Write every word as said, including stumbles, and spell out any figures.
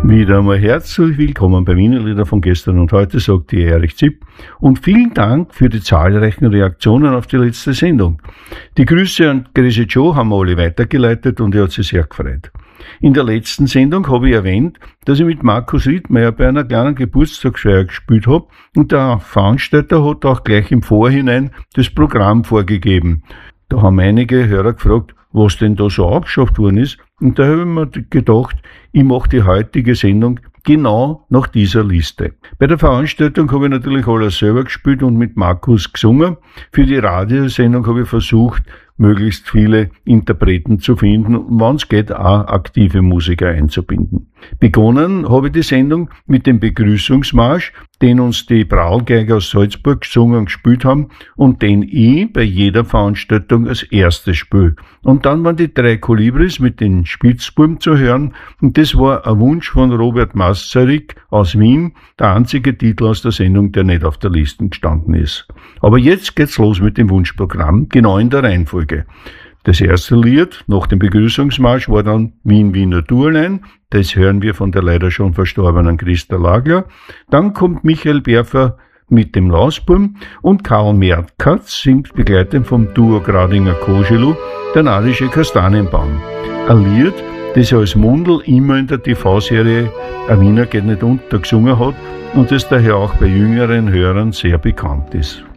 Wieder einmal herzlich willkommen bei Wienerlieder von gestern und heute, sagt die Erich Zipp. Und vielen Dank für die zahlreichen Reaktionen auf die letzte Sendung. Die Grüße an Crazy Joe haben wir alle weitergeleitet und er hat sich sehr gefreut. In der letzten Sendung habe ich erwähnt, dass ich mit Markus Rittmeier bei einer kleinen Geburtstagsfeier gespielt habe und der Veranstalter hat auch gleich im Vorhinein das Programm vorgegeben. Da haben einige Hörer gefragt, was denn da so angeschafft worden ist, und da habe ich mir gedacht, ich mache die heutige Sendung genau nach dieser Liste. Bei der Veranstaltung habe ich natürlich alles selber gespielt und mit Markus gesungen. Für die Radiosendung habe ich versucht, möglichst viele Interpreten zu finden und wenn es geht, auch aktive Musiker einzubinden. Begonnen habe ich die Sendung mit dem Begrüßungsmarsch, den uns die Braulgeiger aus Salzburg gesungen und gespielt haben und den ich bei jeder Veranstaltung als erstes spiele. Und dann waren die drei Kolibris mit den Spitzbuben zu hören und das war ein Wunsch von Robert Masaryk aus Wien, der einzige Titel aus der Sendung, der nicht auf der Liste gestanden ist. Aber jetzt geht's los mit dem Wunschprogramm, genau in der Reihenfolge. Das erste Lied nach dem Begrüßungsmarsch war dann Wien, Wiener Tourlein. Das hören wir von der leider schon verstorbenen Christa Lagler. Dann kommt Michael Berfer mit dem Lausburm und Karl Mertkatz singt begleitet vom Duo Gradinger Koschelu der Nadische Kastanienbaum. Ein Lied, das er als Mundl immer in der T V-Serie Ein Wiener geht nicht unter gesungen hat und das daher auch bei jüngeren Hörern sehr bekannt ist.